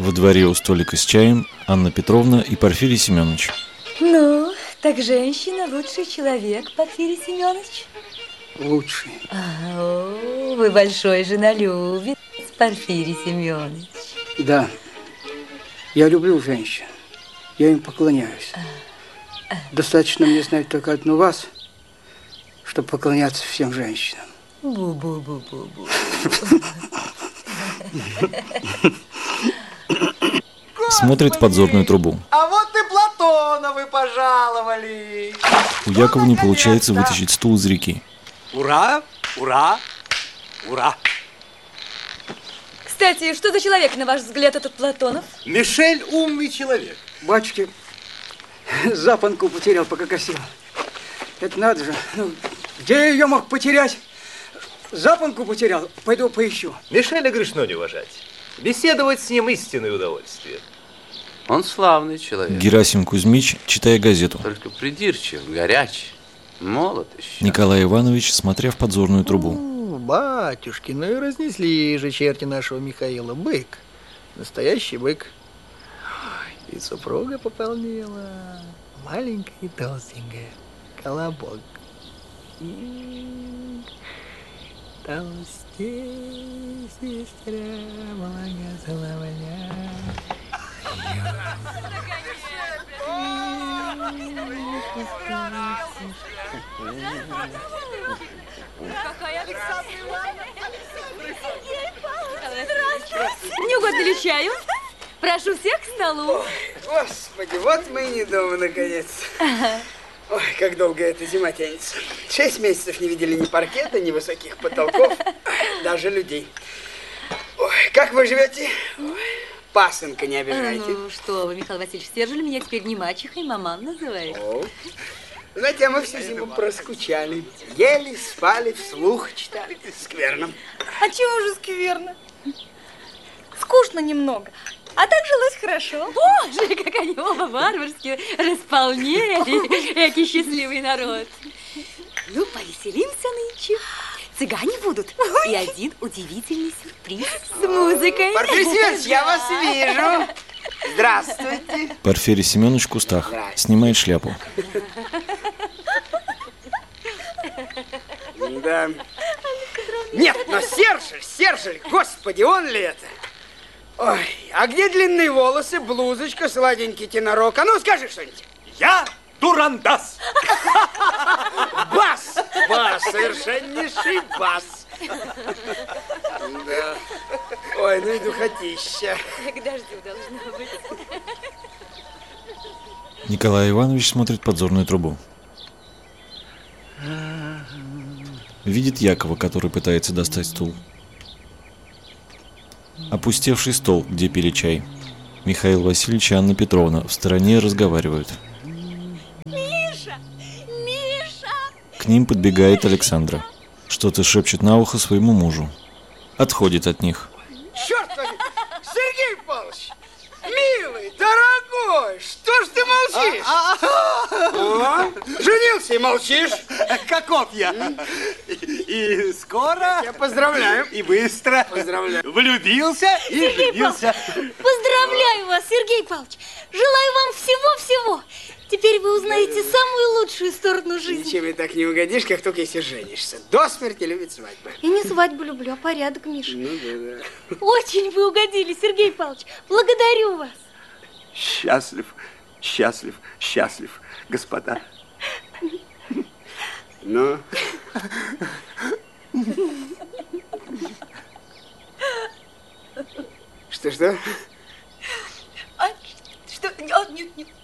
Во дворе у столика с чаем Анна Петровна и Порфирий Семенович. Ну, так женщина лучший человек, Порфирий Семенович? Лучший. О, вы большой женолюбец, Порфирий Семенович. Да, я люблю женщин, я им поклоняюсь. Достаточно мне знать только одну вас, чтобы поклоняться всем женщинам. Бу-бу-бу-бу-бу. Смотрит в подзорную трубу. А вот и Платоновы пожаловали. У Якова не получается вытащить стул из реки. Ура, ура, ура. Кстати, что за человек, на ваш взгляд, этот Платонов? Мишель умный человек. Батюшки, запонку потерял, пока косил. Это надо же. Ну, где я ее мог потерять? Запонку потерял. Пойду поищу. Мишеля грешно не уважать. Беседовать с ним истинное удовольствие. Он славный человек. Герасим Кузьмич, читая газету. Только придирчив, горячий, молод еще. Николай Иванович, смотря в подзорную трубу. Батюшки, ну и разнесли же черти нашего Михаила. Бык. Настоящий бык. Ой, и супруга пополнела. Маленькая и толстенькая. Колобок. Толстей, сестра, благословля. Не угодно ли чаю? Прошу всех к столу. Господи, вот мы и не дома, наконец. Ой, как долго эта зима тянется. 6 месяцев не видели ни паркета, ни высоких потолков, даже людей. Ой, как вы живете? Ой, пасынка не обижайте. Ну что вы, Михаил Васильевич, все же меня теперь не мачехой, маман называют. О, знаете, а мы всю зиму проскучали. Ели, спали, вслух читали. Скверно. А чего же скверно? Скучно немного. А так жилось хорошо. Боже, как они оба варварски располнели. Экий счастливый народ. Ну, повеселимся нынче. Цыгане будут. И один удивительный сюрприз с музыкой. Порфирий Семенович, я вас вижу. Здравствуйте. Порфирий Семенович в кустах. Снимает шляпу. Да. Нет, но Сержель, господи, он ли это? Ой, а где длинные волосы, блузочка, сладенький тенорок? А ну, скажи что-нибудь. Я Турандас. Бас! Бас, совершеннейший бас. Да. Ой, ну и духотища. К дождю должно быть. Николай Иванович смотрит в подзорную трубу. Видит Якова, который пытается достать стул. Опустевший стол, где пили чай. Михаил Васильевич и Анна Петровна в стороне разговаривают. Миша! Миша! К ним подбегает Александра. Что-то шепчет на ухо своему мужу. Отходит от них. Черт возьми! Сергей Павлович! Милый, дорогой! Что ж ты молчишь? О, женился и молчишь? Каков я? И скоро, Я поздравляю. и быстро. Поздравляю. Влюбился и женился. Поздравляю вас, Сергей Павлович! Желаю вам всего-всего! Теперь вы узнаете самую лучшую сторону жизни. Ничем и так не угодишь, как только если женишься. До смерти любит свадьбы. И не свадьбу люблю, а порядок, Миша. Ну да. Очень вы угодили, Сергей Павлович. Благодарю вас. Счастлив, счастлив, счастлив, господа. Ну? Что? А, что? Нет.